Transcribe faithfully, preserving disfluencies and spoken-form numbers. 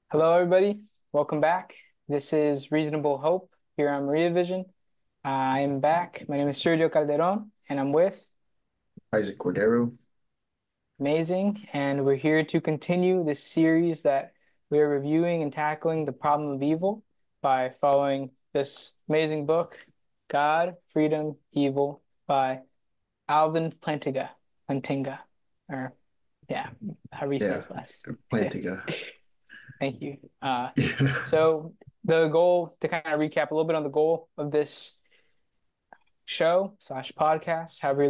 Hello, everybody. Welcome back. This is Reasonable Hope here on Maria Vision. I am back. My name is Sergio Calderon, and I'm with Isaac Cordero. Amazing. And we're here to continue this series that we are reviewing and tackling the problem of evil by following this amazing book, God, Freedom, Evil, by Alvin Plantinga. Plantinga. Or, yeah, however you say Yeah, his last. Plantiga. Thank you. Uh, Yeah. so the goal, to kind of recap a little bit on the goal of this show slash podcast, however you